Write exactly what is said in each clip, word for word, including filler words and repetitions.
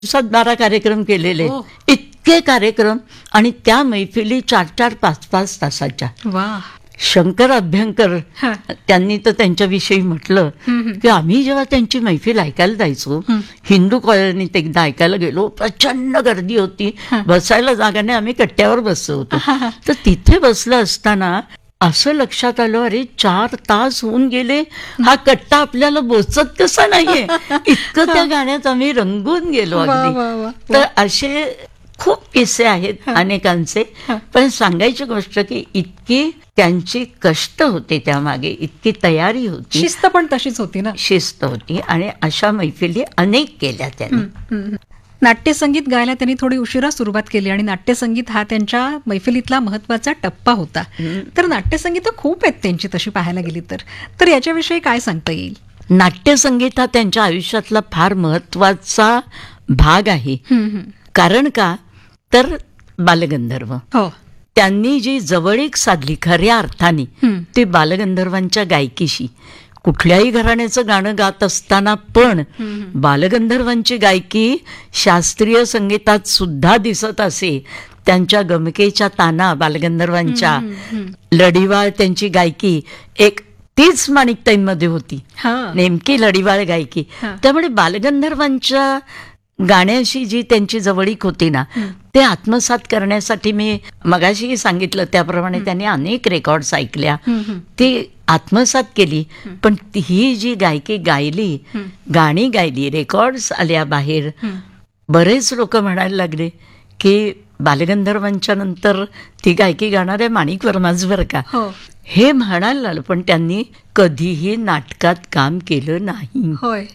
सात बारा कार्यक्रम केलेले, हो. इतके कार्यक्रम, आणि त्या मैफिली चार चार पाच पाच तासाच्या. वा. शंकर अभ्यंकर हा. त्यांनी तर त्यांच्याविषयी म्हटलं हम्म. की आम्ही जेव्हा त्यांची मैफिल ऐकायला जायचो, हिंदू कॉलनीत एकदा ऐकायला गेलो, प्रचंड गर्दी होती, बसायला जागा नाही, आम्ही कट्ट्यावर बसलो होतो. तर तिथे बसलं असताना असं लक्षात आलं, अरे चार तास होऊन गेले, हा कट्टा आपल्याला बोचत कसा नाहीये, इतकं त्या गाण्यात आम्ही रंगून गेलो वा, अगदी. वा, वा. तर असे खूप किस्से आहेत अनेकांचे. पण सांगायची गोष्ट की इतकी त्यांची कष्ट होते त्यामागे, इतकी तयारी होती, शिस्त पण तशीच होती ना. शिस्त होती, आणि अशा मैफिली अनेक केल्या त्यांनी. नाट्यसंगीत गायला त्यांनी थोडी उशिरा सुरुवात केली आणि नाट्यसंगीत हा त्यांच्या मैफिलीतला महत्वाचा टप्पा होता. तर नाट्यसंगीत खूप आहेत त्यांची तशी पाहायला गेली तर तर याच्याविषयी काय सांगता येईल? नाट्यसंगीत हा त्यांच्या आयुष्यातला फार महत्वाचा भाग आहे. कारण का तर बालगंधर्व, हो, त्यांनी जी जवळीक साधली खऱ्या अर्थाने ती बालगंधर्वांच्या गायकीशी. कुठल्याही घराण्याचं गाणं गात असताना पण बालगंधर्वांची गायकी शास्त्रीय संगीतात सुद्धा दिसत असे. त्यांच्या गमकेच्या ताना बालगंधर्वांच्या, लढीवाळ त्यांची गायकी एक तीच माणिकताईंमध्ये होती, नेमकी लढीवाळ गायकी. त्यामुळे बालगंधर्वांच्या गाण्याशी जी त्यांची जवळीक होती ना, ते आत्मसात करण्यासाठी मी मगाशी सांगितलं त्याप्रमाणे त्यांनी अनेक रेकॉर्ड्स ऐकल्या, ती आत्मसात केली. पण ही जी गायकी गायली, गाणी गायली, रेकॉर्ड्स आल्या बाहेर, बरेच लोक म्हणायला लागले की बालगंधर्वांच्या नंतर ती गायकी गाणाऱ्या माणिक वर्माच बरं का, हे म्हणायला लागलं. पण त्यांनी कधीही नाटकात काम केलं नाही,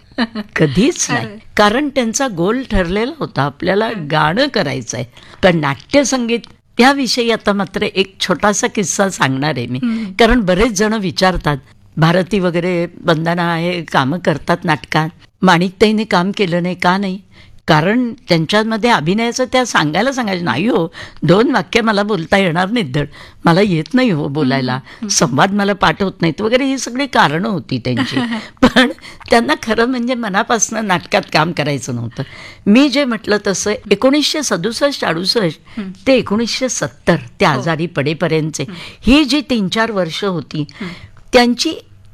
कधीच नाही. कारण त्यांचा गोल ठरलेला होता, आपल्याला गाणं करायचंय. पण नाट्यसंगीत त्याविषयी आता मात्र एक छोटासा किस्सा सांगणार आहे मी. कारण बरेच जण विचारतात, भारती वगैरे वंदना हे कामं करतात नाटकात, माणिकताईने काम केलं नाही का नाही? कारण त्यांच्यामध्ये अभिनयाचं त्या सांगायला सांगायचं नाही हो, दोन वाक्य मला बोलता येणार नाहीत, धड मला येत नाही हो बोलायला, संवाद मला पाठ होत नाहीत वगैरे, ही सगळी कारणं होती त्यांची. पण त्यांना खरं म्हणजे मनापासून नाटकात काम करायचं नव्हतं. मी जे म्हटलं तसं एकोणीसशे सदुसष्ट अडुसष्ट ते एकोणीसशे सत्तर ते आजारी पडेपर्यंतचे ही जी तीन चार वर्ष होती, त्यांची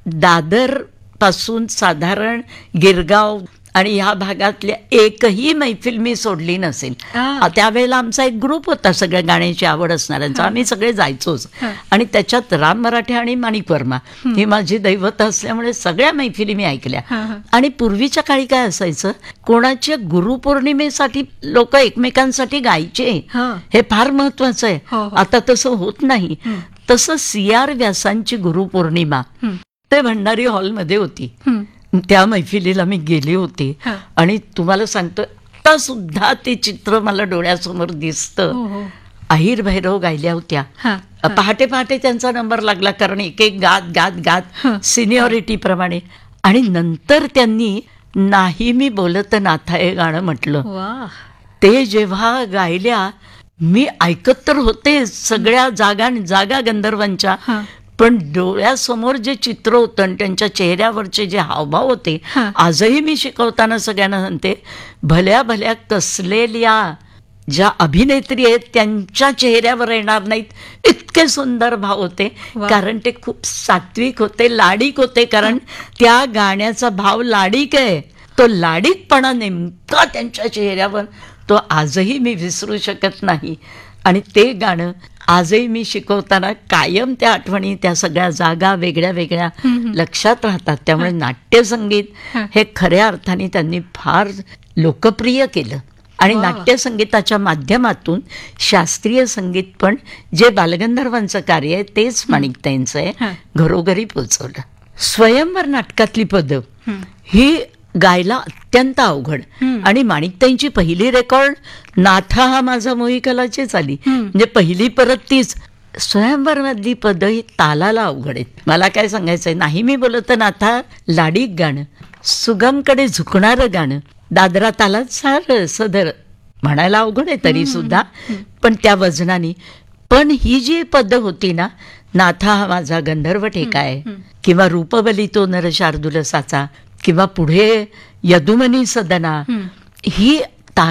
दादर पासून साधारण गिरगाव आणि ह्या भागातल्या एकही मैफिल मी सोडली नसेल. त्यावेळेला आमचा एक ग्रुप होता सगळ्या गाण्याची आवड असणाऱ्यांचा, आम्ही सगळे जायचोच. आणि त्याच्यात राम मराठे आणि माणिक वर्मा ही माझी दैवत असल्यामुळे सगळ्या मैफिली मी ऐकल्या. आणि पूर्वीच्या काळी काय असायचं, कोणाच्या गुरुपौर्णिमेसाठी लोक एकमेकांसाठी गायचे, हे फार महत्वाचं आहे. आता तसं होत नाही. तसं सी आर व्यासांची गुरुपौर्णिमा ते भंडारी हॉलमध्ये होती. त्या मैफिलीला मी गेले होते आणि तुम्हाला सांगतो आता सुद्धा ते चित्र मला डोळ्यासमोर दिसतं. अहिर भैरव गायल्या होत्या. पहाटे पहाटे त्यांचा नंबर लागला, कारण एक एक गात गात गात सिनियरिटी प्रमाणे. आणि नंतर त्यांनी नाही मी बोलत नाथा हे गाणं म्हटलं. ते जेव्हा गायल्या, मी ऐकत तर होते सगळ्या जागा जागा गंधर्वांच्या, पण डोळ्यासमोर जे चित्र होतं आणि त्यांच्या चेहऱ्यावरचे जे हावभाव होते, आजही मी शिकवताना सगळ्यांना म्हणते, भल्या भल्या कसलेल्या ज्या अभिनेत्री आहेत त्यांच्या चेहऱ्यावर येणार नाहीत इतके सुंदर भाव होते. कारण ते खूप सात्विक होते, लाडिक होते. कारण त्या गाण्याचा भाव लाडिक आहे, तो लाडिकपणा नेमका त्यांच्या चेहऱ्यावर, तो आजही मी विसरू शकत नाही. आणि ते गाणं आजही मी शिकवताना कायम त्या आठवणी, त्या सगळ्या जागा वेगळ्या वेगळ्या लक्षात राहतात. त्यामुळे नाट्यसंगीत हे खऱ्या अर्थाने त्यांनी फार लोकप्रिय केलं. आणि नाट्यसंगीताच्या माध्यमातून शास्त्रीय संगीत पण जे बालगंधर्वांचं कार्य आहे तेच माणिकताईंचं आहे, घरोघरी पोचवलं. स्वयंवर नाटकातली पदं ही गायला अत्यंत अवघड. आणि माणिकताईंची पहिली रेकॉर्ड नाथा हा माझा मोहिकलाचीच आली, म्हणजे पहिली परत तीच. स्वयंवर मधली पद ही तालाला अवघड आहेत. मला काय सांगायचंय, नाही मी बोलत नाथा लाडीक गाणं, सुगमकडे झुकणारं गाणं, दादरा तालात सार सदर म्हणायला अवघड आहे तरी सुद्धा, पण त्या वजनाने. पण ही जी पद होती ना, नाथा हा माझा गंधर्व ठेका आहे, किंवा रूपबली तो नर शार्दूलसाचा, किंवा पुढे यदुमनी सदना, ही